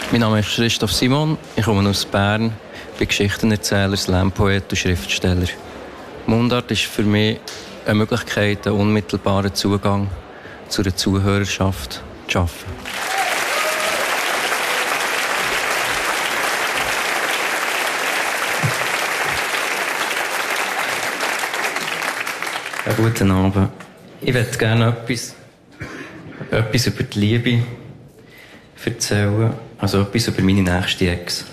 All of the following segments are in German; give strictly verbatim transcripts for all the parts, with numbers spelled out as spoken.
Mein Name ist Christoph Simon, ich komme aus Bern, bin Geschichtenerzähler, Slam-Poet und Schriftsteller. Mundart ist für mich eine Möglichkeit, einen unmittelbaren Zugang zu einer Zuhörerschaft zu schaffen. Ja, guten Abend. Ich möchte gerne etwas, etwas über die Liebe erzählen, also etwas über meine nächste Ex.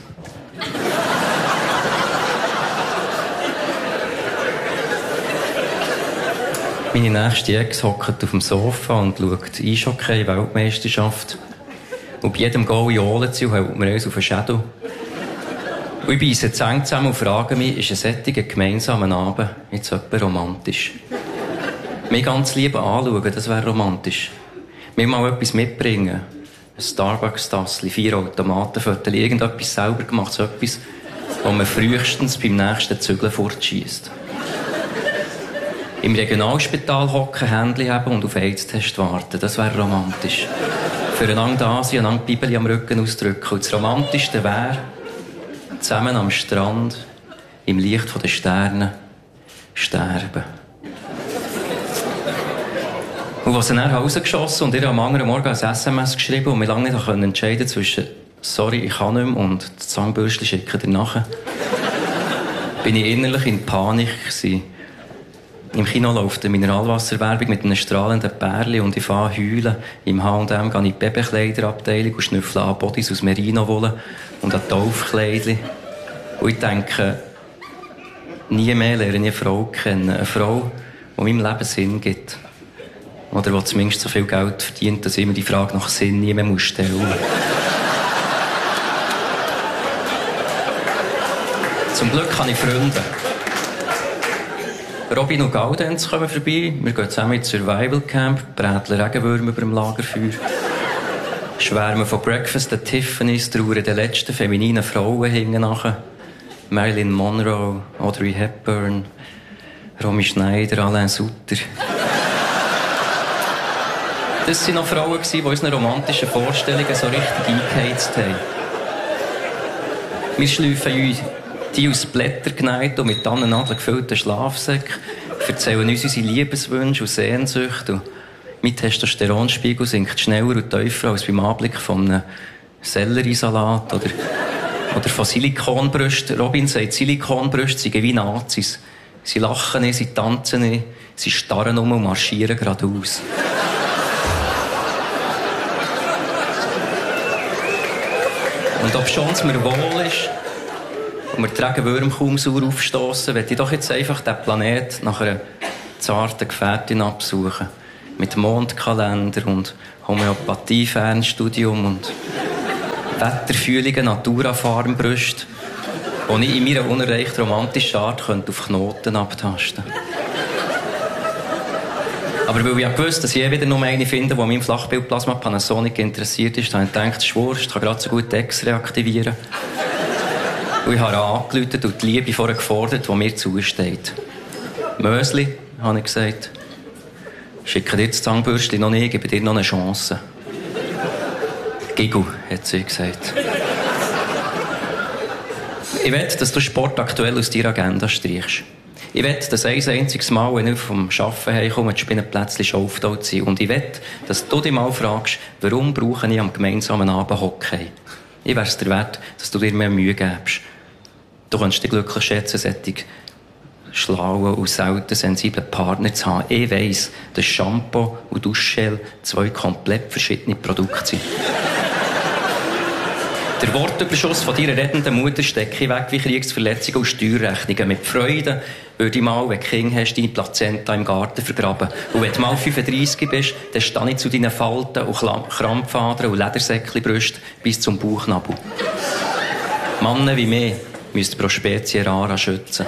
Meine nächste Ex hockt auf dem Sofa und schaut Eishockey-Weltmeisterschaft. Und bei jedem Goal johlen sie und hält mir uns auf den Schädel. Und ich beisse die Zähne zusammen und frage mich, ist ein solcher gemeinsamer Abend jetzt etwas romantisch? Mich ganz lieb anschauen, das wäre romantisch. Mir mal etwas mitbringen. Ein Starbucks-Tassli, vier Automatenviertel, irgendetwas selber gemacht, so etwas, was man frühestens beim nächsten Zügeln fortschiesst. Im Regionalspital hocken, Händchen haben und auf AIDS-Test warten, das wäre romantisch. Füreinander da sein, einander die Bibel am Rücken ausdrücken. Und das Romantischste wäre, zusammen am Strand, im Licht der Sterne, sterben. Und als sie dann rausgeschossen und ihr am anderen Morgen ein S M S geschrieben und mir lange nicht entscheiden zwischen «Sorry, ich kann nicht mehr» und «Das Zahnbürstchen schicken dir nachher», bin ich innerlich in Panik gewesen. Im Kino läuft eine Mineralwasserwerbung mit einem strahlenden Pärchen und ich fange heulen. Im H und M gehe ich in die Babykleiderabteilung und schnüffle an Bodies aus Merino-Wolle und an Taufkleidchen. Und ich denke, nie mehr lerne ich eine Frau kennen. Eine Frau, die meinem Leben Sinn gibt. Oder die zumindest so viel Geld verdient, dass ich mir die Frage nach Sinn nie mehr stellen muss. Zum Glück habe ich Freunde. Robin und Gaudenz kommen vorbei. Wir gehen zusammen ins Survival Camp, bräteln Regenwürmer über dem Lagerfeuer. Schwärmen von Breakfast at Tiffany's, trauern den letzten femininen Frauen hinten nachher. Marilyn Monroe, Audrey Hepburn, Romy Schneider, Alain Sutter. Das waren noch Frauen, die unsere romantischen Vorstellungen so richtig eingeheizt haben. Wir schleifen uns die aus Blättern geneigt und mit Tannennadeln gefüllten Schlafsäcken, erzählen uns unsere Liebeswünsche und Sehnsüchte. Und mein Testosteronspiegel sinkt schneller und tiefer als beim Anblick von einem Selleriesalat oder, oder von Silikonbrüsten. Robin sagt, Silikonbrüste sind wie Nazis. Sie lachen nicht, sie tanzen nicht, sie starren um und marschieren geradeaus. Und ob schon es mir wohl ist und wir die Regenwürmer kaum sauer aufstossen, möchte ich doch jetzt einfach den Planet nach einer zarten Gefährtin absuchen. Mit Mondkalender und Homöopathie-Fernstudium und Wetterfühlungen, Naturafarmbrüste, die ich in meiner unerreicht romantischen Art auf Knoten abtasten könnte. Aber weil ich ja gewusst, dass ich wieder nur eine finde, die an meinem Flachbildplasma Panasonic interessiert ist, habe ich gedacht, das ist Wurst, ich kann gerade so gut Ex reaktivieren. Und ich habe angerufen und die Liebe vorher gefordert, die mir zusteht. Mösli, habe ich gesagt, schicke dir das Zahnbürstchen noch nicht, gebe dir noch eine Chance. Gigu, hat sie gesagt. Ich will, dass du Sport aktuell aus deiner Agenda streichst. Ich will, dass ein einziges Mal, wenn ich vom Arbeiten heimkomme, die Spinnenplätzchen schon aufgetaucht sind. Und ich will, dass du dich mal fragst, warum brauche ich am gemeinsamen Abend Hockey? Ich wäre es dir wert, dass du dir mehr Mühe gibst. Du kannst dich glücklich schätzen, solche schlauen und selten sensiblen Partner zu haben. Ich weiss, dass Shampoo und Duschgel zwei komplett verschiedene Produkte sind. Der Wortüberschuss von deiner rettenden Mutter stecke ich weg wie Kriegsverletzungen und Steuerrechnungen. Mit Freude würde ich mal, wenn du Kinder hast, deine Plazenta im Garten vergraben. Und wenn du mal fünfunddreissig bist, dann stehe ich zu deinen Falten und Krampfadern und Ledersäckchenbrüsten bis zum Bauchnabel. Männer wie mich müssen pro Spezie rara schützen.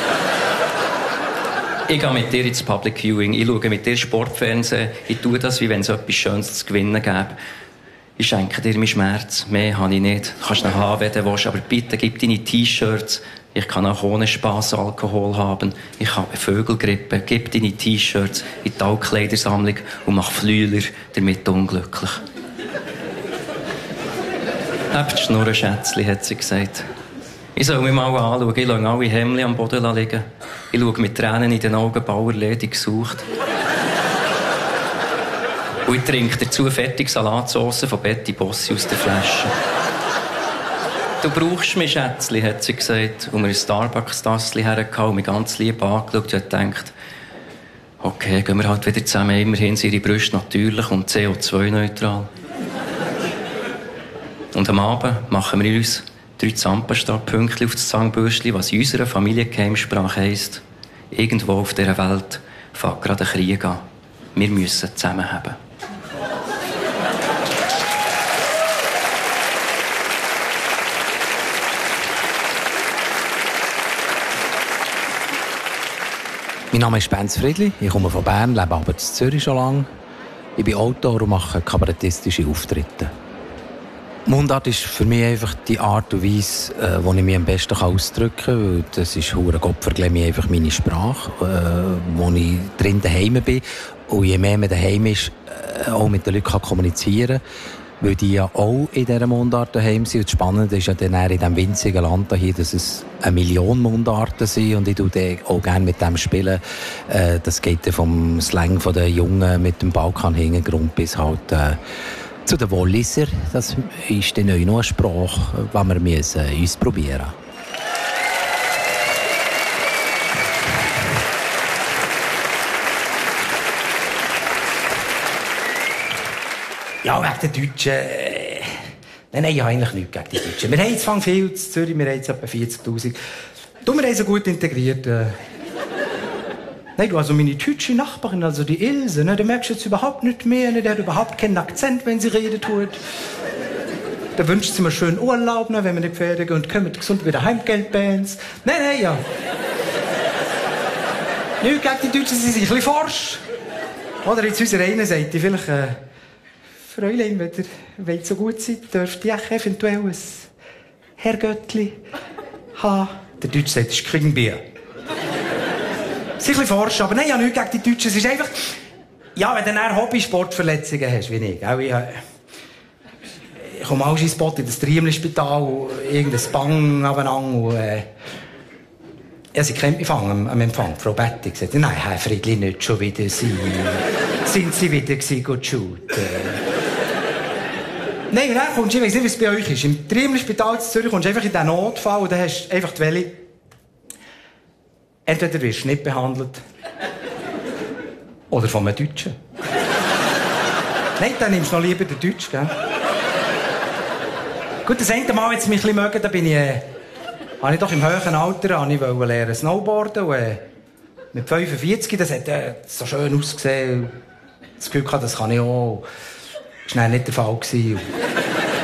Ich gehe mit dir ins Public Viewing, ich schaue mit dir Sportfernsehen, ich tue das, wie wenn es etwas Schönes zu gewinnen gäbe. Ich schenke dir meinen Schmerz. Mehr habe ich nicht. Du kannst ihn haben, wenn du willst, aber bitte gib deine T-Shirts. Ich kann auch ohne Spass Alkohol haben. Ich habe Vögelgrippe. Gib deine T-Shirts in die Altkleidersammlung und mach Flühler damit unglücklich. Habt die Schnurren, Schätzli, hat sie gesagt. Ich soll mich mal anschauen. Ich lasse alle Hemden am Boden liegen. Ich schaue mit Tränen in den Augen, Bauerledig gesucht. Und ich trinke dazu fertig Salatsauce von Betty Bossi aus der Flasche. Du brauchst mich, Schätzli, hat sie gesagt. Und mir ein Starbucks-Tassli hergehauen und mich ganz lieb angeschaut und gedacht, okay, gehen wir halt wieder zusammen. Immerhin sind ihre Brüste natürlich und C O zwei neutral. Und am Abend machen wir uns drei Zahnpasta-Pünktchen auf das Zangenbürstchen, was in unserer Familiengeheimsprache heisst, irgendwo auf dieser Welt fängt gerade ein Krieg an. Wir müssen zusammenhalten. Mein Name ist Benz Friedli, ich komme von Bern, lebe aber in Zürich schon lange. Ich bin Autor und mache kabarettistische Auftritte. Mundart ist für mich einfach die Art und Weise, äh, wo ich mich am besten ausdrücken kann, weil das ist hure Gott vergleiche mich einfach meine Sprache, äh, wo ich drin daheim bin. Und je mehr man daheim ist, äh, auch mit den Leuten kann kommunizieren, weil die ja auch in dieser Mundart daheim sind. Und das Spannende ist ja dann in diesem winzigen Land hier, dass es eine Million Mundarten sind und ich tue dann auch gerne mit dem spielen. Äh, das geht dann vom Slang von den Jungen mit dem Balkan-Hintergrund bis halt äh, zu den Walliser. Das ist dann auch noch eine Sprache, die wir müssen uns probieren. Ja, wegen den Deutschen. Äh, nein, nein, ich habe eigentlich nichts gegen die Deutschen. Wir haben jetzt viel in Zürich, wir haben jetzt etwa vierzigtausend. Du, wir haben sie gut integriert. Äh. Nein, du, also meine deutsche Nachbarin, also die Ilse, ne, da merkst du jetzt überhaupt nicht mehr, ne, die hat überhaupt keinen Akzent, wenn sie redet tut. Da wünscht sie mir schönen Urlaub, ne, wenn wir nicht fertig und kommen gesund wieder Heimgeld bei uns. Nein, nein, ja. Nicht gegen die Deutschen, sie sind ein bisschen forsch. Oder jetzt unsere eine sagt, die vielleicht, äh, Fräulein, wenn ihr wollt so gut seid, dürft ihr auch eventuell ein Herrgöttli haben. Der Deutsche sagt, das ist kein Bier. Sie sind ein bisschen forsch, aber nein, ja, nichts gegen die Deutschen. Es ist einfach, ja, wenn du dann Hobby-Sportverletzungen hast, wie ich. Auch ich, ich komme auch ins Spot in das Triemli-Spital, irgendein Bang nebeneinander und, äh, ja, sie kennt mich am, am Empfang, Frau Betty, gesagt, nein, Herr Friedli, nicht schon wieder Sie. Sind Sie wieder gewesen, gut shooten? Nein, und dann kommst du, ich weiss nicht, wie es bei euch ist. Im Triemli-Spital in Zürich kommst du einfach in diesen Notfall und dann hast du einfach die Welle. Entweder wirst du nicht behandelt oder von einem Deutschen. Nein, dann nimmst du noch lieber den Deutschen, gell? Gut, das eine Mal, jetzt mich ein bisschen mögen, da bin ich, äh, habe ich doch im höheren Alter ich wollte lernen Snowboarden und, äh, mit fünfundvierzig, das hat äh, so schön ausgesehen. Das Gefühl gehabt, das kann ich auch. Das war nicht der Fall.